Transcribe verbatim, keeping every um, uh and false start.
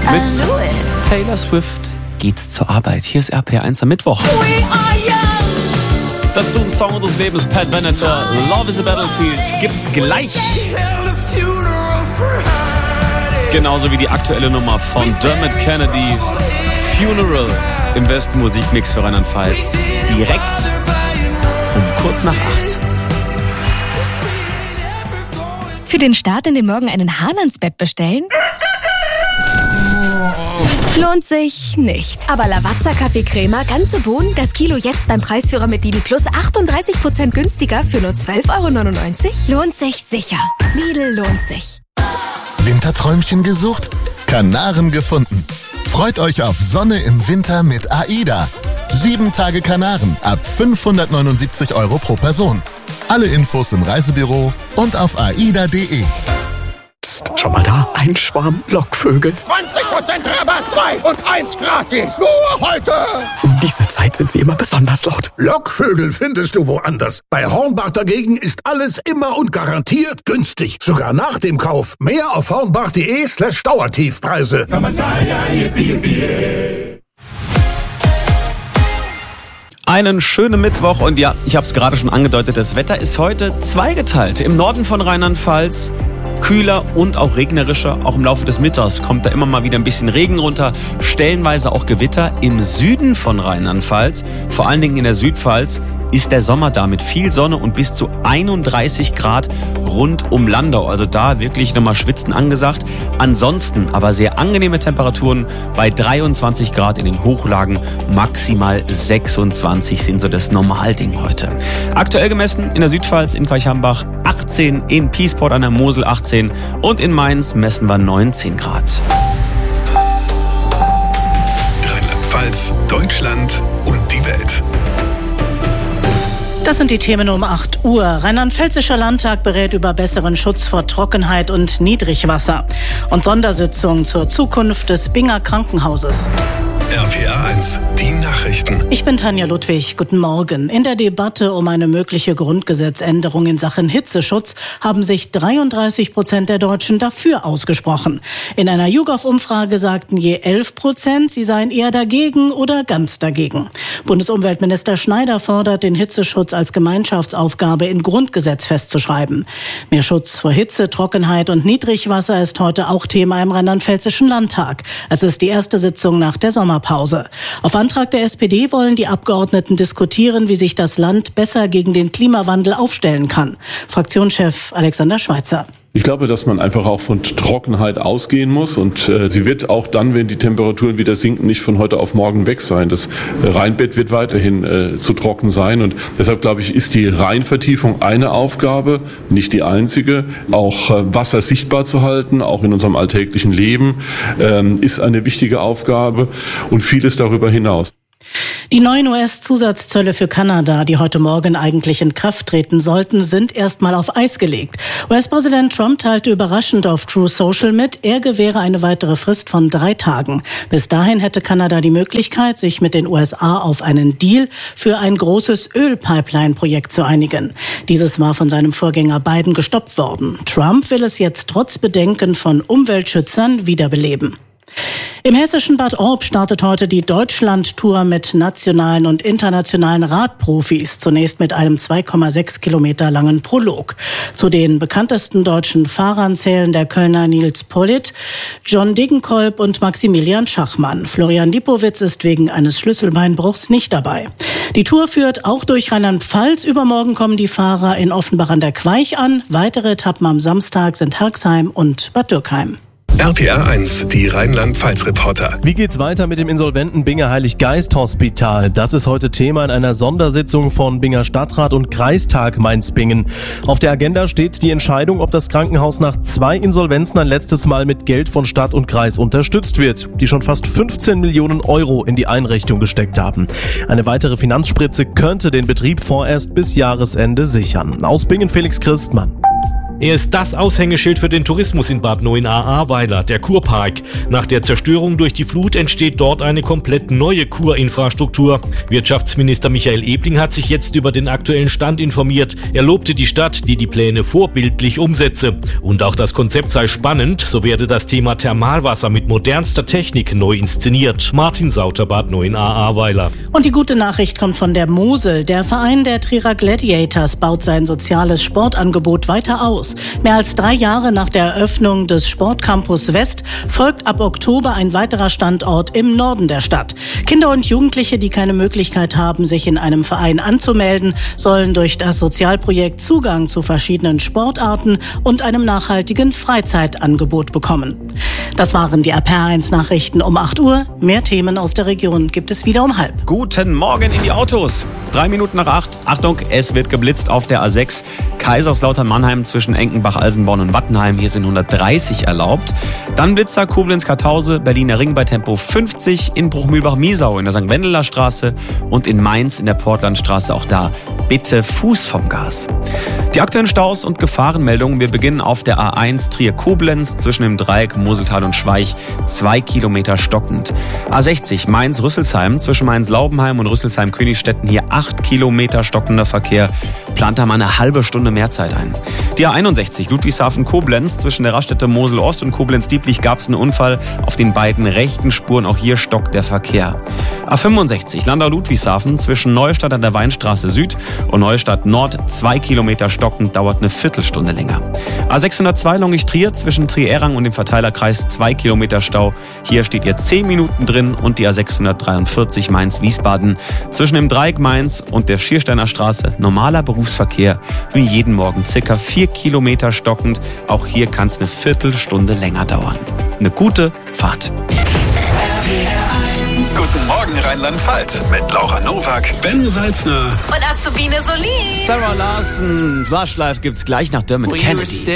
Mit Taylor Swift geht's zur Arbeit. Hier ist R P R eins am Mittwoch. Dazu ein Song unseres Lebens, Pat Benatar, Love is a Battlefield, gibt's gleich. Genauso wie die aktuelle Nummer von Dermot Kennedy, Funeral, im besten Musikmix für Rheinland-Pfalz. Direkt um kurz nach acht. Für den Start in den Morgen einen Hahn ans Bett bestellen? Lohnt sich nicht. Aber Lavazza Kaffee Crema, ganze Bohnen, das Kilo jetzt beim Preisführer mit Lidl Plus achtunddreißig Prozent günstiger für nur zwölf Euro neunundneunzig? Lohnt sich sicher. Lidl lohnt sich. Winterträumchen gesucht? Kanaren gefunden. Freut euch auf Sonne im Winter mit AIDA. Sieben Tage Kanaren ab fünfhundertneunundsiebzig Euro pro Person. Alle Infos im Reisebüro und auf aida punkt de. Psst, schau mal da, ein Schwarm Lockvögel. zwanzig Prozent Rabatt, zwei und eins gratis. Nur heute. Um diese Zeit sind sie immer besonders laut. Lockvögel findest du woanders. Bei Hornbach dagegen ist alles immer und garantiert günstig. Sogar nach dem Kauf. Mehr auf hornbach punkt de slash Dauertiefpreise. Einen schönen Mittwoch und ja, ich habe es gerade schon angedeutet, das Wetter ist heute zweigeteilt. Im Norden von Rheinland-Pfalz kühler und auch regnerischer. Auch im Laufe des Mittags kommt da immer mal wieder ein bisschen Regen runter, stellenweise auch Gewitter. Im Süden von Rheinland-Pfalz, vor allen Dingen in der Südpfalz, ist der Sommer da mit viel Sonne und bis zu einunddreißig Grad rund um Landau. Also da wirklich nochmal Schwitzen angesagt. Ansonsten aber sehr angenehme Temperaturen bei dreiundzwanzig Grad in den Hochlagen. Maximal sechsundzwanzig sind so das Normalding heute. Aktuell gemessen in der Südpfalz in Queichhambach achtzehn, in Piesport an der Mosel achtzehn und in Mainz messen wir neunzehn Grad. Rheinland-Pfalz, Deutschland und die Welt. Das sind die Themen um acht Uhr. Rheinland-Pfälzischer Landtag berät über besseren Schutz vor Trockenheit und Niedrigwasser. Und Sondersitzung zur Zukunft des Binger Krankenhauses. R P R eins, die Nachrichten. Ich bin Tanja Ludwig. Guten Morgen. In der Debatte um eine mögliche Grundgesetzänderung in Sachen Hitzeschutz haben sich dreiunddreißig Prozent der Deutschen dafür ausgesprochen. In einer YouGov-Umfrage sagten je elf Prozent, sie seien eher dagegen oder ganz dagegen. Bundesumweltminister Schneider fordert, den Hitzeschutz als Gemeinschaftsaufgabe im Grundgesetz festzuschreiben. Mehr Schutz vor Hitze, Trockenheit und Niedrigwasser ist heute auch Thema im Rheinland-Pfälzischen Landtag. Es ist die erste Sitzung nach der Sommerpause. Auf Antrag der S P D wollen die Abgeordneten diskutieren, wie sich das Land besser gegen den Klimawandel aufstellen kann. Fraktionschef Alexander Schweitzer. Ich glaube, dass man einfach auch von Trockenheit ausgehen muss und äh, sie wird auch dann, wenn die Temperaturen wieder sinken, nicht von heute auf morgen weg sein. Das äh, Rheinbett wird weiterhin äh, zu trocken sein und deshalb glaube ich, ist die Rheinvertiefung eine Aufgabe, nicht die einzige. Auch äh, Wasser sichtbar zu halten, auch in unserem alltäglichen Leben, äh, ist eine wichtige Aufgabe und vieles darüber hinaus. Die neuen U S-Zusatzzölle für Kanada, die heute Morgen eigentlich in Kraft treten sollten, sind erstmal auf Eis gelegt. U S-Präsident Trump teilte überraschend auf True Social mit, er gewähre eine weitere Frist von drei Tagen. Bis dahin hätte Kanada die Möglichkeit, sich mit den U S A auf einen Deal für ein großes Ölpipeline-Projekt zu einigen. Dieses war von seinem Vorgänger Biden gestoppt worden. Trump will es jetzt trotz Bedenken von Umweltschützern wiederbeleben. Im hessischen Bad Orb startet heute die Deutschland-Tour mit nationalen und internationalen Radprofis. Zunächst mit einem zwei Komma sechs Kilometer langen Prolog. Zu den bekanntesten deutschen Fahrern zählen der Kölner Nils Politt, John Degenkolb und Maximilian Schachmann. Florian Lipowitz ist wegen eines Schlüsselbeinbruchs nicht dabei. Die Tour führt auch durch Rheinland-Pfalz. Übermorgen kommen die Fahrer in Offenbach an der Queich an. Weitere Etappen am Samstag sind Herxheim und Bad Dürkheim. R P R eins, die Rheinland-Pfalz-Reporter. Wie geht's weiter mit dem insolventen Binger Heilig-Geist-Hospital? Das ist heute Thema in einer Sondersitzung von Binger Stadtrat und Kreistag Mainz-Bingen. Auf der Agenda steht die Entscheidung, ob das Krankenhaus nach zwei Insolvenzen ein letztes Mal mit Geld von Stadt und Kreis unterstützt wird, die schon fast fünfzehn Millionen Euro in die Einrichtung gesteckt haben. Eine weitere Finanzspritze könnte den Betrieb vorerst bis Jahresende sichern. Aus Bingen Felix Christmann. Er ist das Aushängeschild für den Tourismus in Bad Neuenahr-Ahrweiler, der Kurpark. Nach der Zerstörung durch die Flut entsteht dort eine komplett neue Kurinfrastruktur. Wirtschaftsminister Michael Ebling hat sich jetzt über den aktuellen Stand informiert. Er lobte die Stadt, die die Pläne vorbildlich umsetze. Und auch das Konzept sei spannend, so werde das Thema Thermalwasser mit modernster Technik neu inszeniert. Martin Sauter, Bad Neuenahr-Ahrweiler. Und die gute Nachricht kommt von der Mosel. Der Verein der Trierer Gladiators baut sein soziales Sportangebot weiter aus. Mehr als drei Jahre nach der Eröffnung des Sportcampus West folgt ab Oktober ein weiterer Standort im Norden der Stadt. Kinder und Jugendliche, die keine Möglichkeit haben, sich in einem Verein anzumelden, sollen durch das Sozialprojekt Zugang zu verschiedenen Sportarten und einem nachhaltigen Freizeitangebot bekommen. Das waren die R P R eins Nachrichten um acht Uhr. Mehr Themen aus der Region gibt es wieder um halb. Guten Morgen in die Autos. Drei Minuten nach acht. Achtung, es wird geblitzt auf der A sechs. Kaiserslautern-Mannheim zwischen Enkenbach-Alsenborn und Wattenheim. Hier sind hundertdreißig erlaubt. Dann Blitzer Koblenz-Kartause, Berliner Ring bei Tempo fünfzig, in Bruchmühlbach-Miesau in der Sankt Wendeler Straße und in Mainz in der Portlandstraße. Auch da bitte Fuß vom Gas. Die aktuellen Staus und Gefahrenmeldungen. Wir beginnen auf der A eins Trier-Koblenz zwischen dem Dreieck Moseltal und Schweich. Zwei Kilometer stockend. A sechzig Mainz-Rüsselsheim zwischen Mainz-Laubenheim und Rüsselsheim-Königstetten. Hier acht Kilometer stockender Verkehr. Plant da mal eine halbe Stunde mehr Zeit ein. Die A einundsechzig Ludwigshafen-Koblenz zwischen der Raststätte Mosel-Ost und Koblenz-Dieblich gab es einen Unfall. Auf den beiden rechten Spuren, auch hier stockt der Verkehr. A fünfundsechzig Landau-Ludwigshafen zwischen Neustadt an der Weinstraße Süd und Neustadt Nord. Zwei Kilometer stockend, dauert eine Viertelstunde länger. A sechshundertzwei Longich-Trier zwischen Trier-Errang und dem Verteilerkreis. Zwei Kilometer Stau. Hier steht ihr zehn Minuten drin. Und die A sechshundertdreiundvierzig Mainz-Wiesbaden zwischen dem Dreieck Mainz und der Schiersteiner Straße. Normaler Berufsverkehr wie jeden Morgen, circa vier Kilometer stockend. Auch hier kann es eine Viertelstunde länger dauern. Eine gute Fahrt. Guten Morgen Rheinland-Pfalz mit Laura Nowak, Ben Salzner Und Azubine Solin. Sarah Larson. Flashlife gibt's gleich nach Dermot Kennedy.